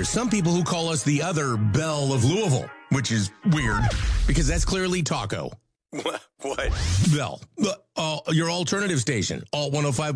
there's some people who call us the other Belle of Louisville, which is weird because that's clearly Taco. What? Bell, your alternative station, Alt 105.